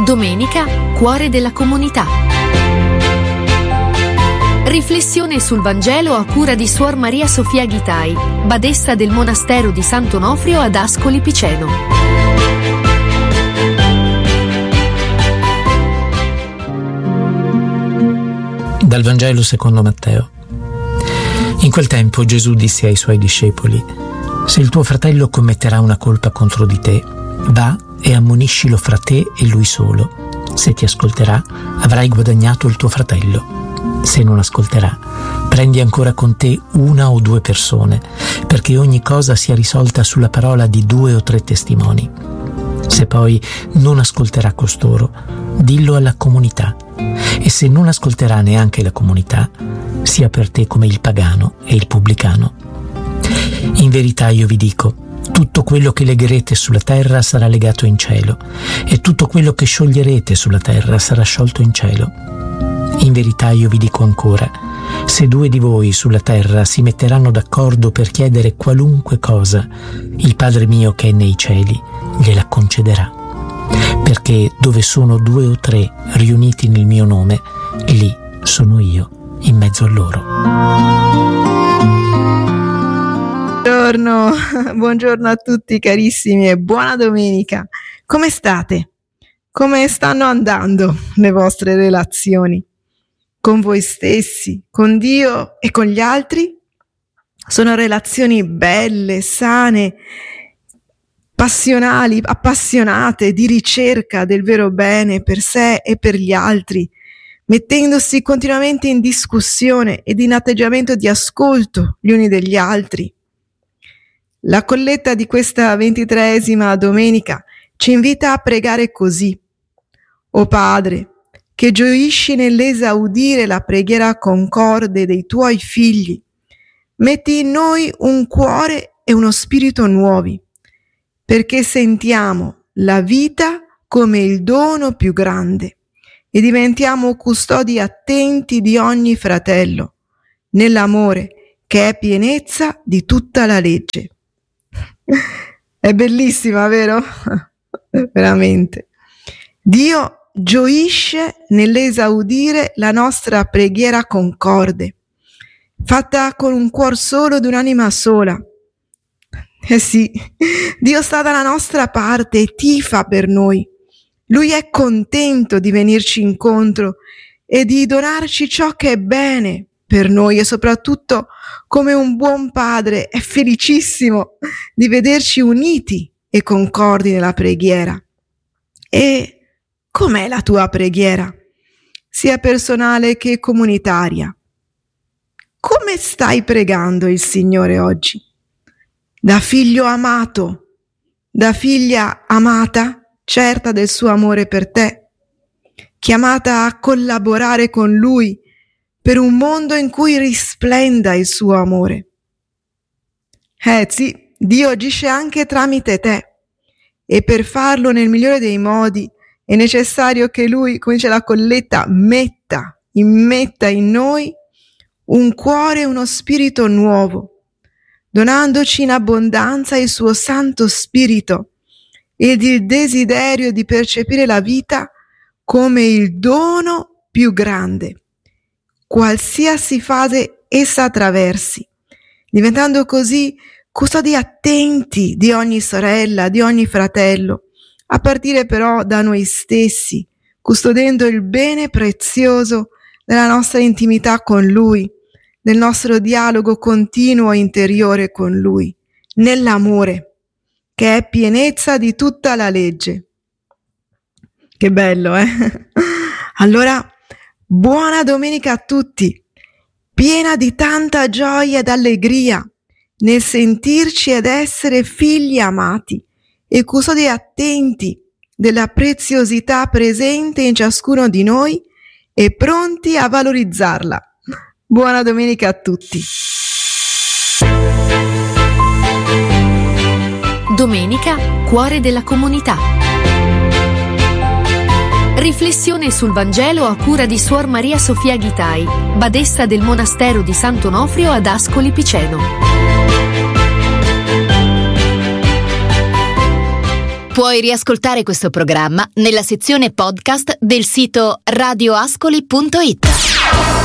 Domenica, cuore della comunità. Riflessione sul Vangelo a cura di Suor Maria Sofia Ghitai, badessa del monastero di Sant'Onofrio ad Ascoli Piceno. Dal Vangelo secondo Matteo. In quel tempo Gesù disse ai suoi discepoli: se il tuo fratello commetterà una colpa contro di te, va e ammoniscilo fra te e lui solo. Se ti ascolterà, avrai guadagnato il tuo fratello. Se non ascolterà, prendi ancora con te una o due persone, perché ogni cosa sia risolta sulla parola di 2 o 3 testimoni. Se poi non ascolterà costoro, dillo alla comunità. E se non ascolterà neanche la comunità, sia per te come il pagano e il pubblicano. In verità io vi dico, tutto quello che legherete sulla terra sarà legato in cielo, e tutto quello che scioglierete sulla terra sarà sciolto in cielo. In verità io vi dico ancora, se 2 di voi sulla terra si metteranno d'accordo per chiedere qualunque cosa, il Padre mio che è nei cieli gliela concederà. Perché dove sono 2 o 3 riuniti nel mio nome, lì sono io in mezzo a loro. Buongiorno a tutti carissimi e buona domenica. Come state? Come stanno andando le vostre relazioni? Con voi stessi, con Dio e con gli altri? Sono relazioni belle, sane, passionali, appassionate, di ricerca del vero bene per sé e per gli altri, mettendosi continuamente in discussione ed in atteggiamento di ascolto gli uni degli altri. La colletta di questa 23esima domenica ci invita a pregare così: O Padre, che gioisci nell'esaudire la preghiera concorde dei tuoi figli, metti in noi un cuore e uno spirito nuovi, perché sentiamo la vita come il dono più grande e diventiamo custodi attenti di ogni fratello, nell'amore che è pienezza di tutta la legge. È bellissima, vero? Veramente. Dio gioisce nell'esaudire la nostra preghiera concorde, fatta con un cuor solo ed un'anima sola. Sì, Dio sta dalla nostra parte e tifa per noi. Lui è contento di venirci incontro e di donarci ciò che è bene per noi, e soprattutto, come un buon padre, è felicissimo di vederci uniti e concordi nella preghiera. E com'è la tua preghiera, sia personale che comunitaria? Come stai pregando il Signore oggi? Da figlio amato, da figlia amata, certa del suo amore per te, chiamata a collaborare con Lui per un mondo in cui risplenda il suo amore. Sì, Dio agisce anche tramite te, e per farlo nel migliore dei modi è necessario che Lui, come dice la colletta, immetta in noi un cuore e uno spirito nuovo, donandoci in abbondanza il suo Santo Spirito ed il desiderio di percepire la vita come il dono più grande, qualsiasi fase essa attraversi, diventando così custodi attenti di ogni sorella, di ogni fratello, a partire però da noi stessi, custodendo il bene prezioso della nostra intimità con Lui, del nostro dialogo continuo e interiore con Lui, nell'amore, che è pienezza di tutta la legge. Che bello, eh? Allora, buona domenica a tutti, piena di tanta gioia ed allegria nel sentirci ed essere figli amati e custodi attenti della preziosità presente in ciascuno di noi e pronti a valorizzarla. Buona domenica a tutti. Domenica, cuore della comunità. Riflessione sul Vangelo a cura di Suor Maria Sofia Ghitai, badessa del monastero di Sant'Onofrio ad Ascoli Piceno. Puoi riascoltare questo programma nella sezione podcast del sito radioascoli.it.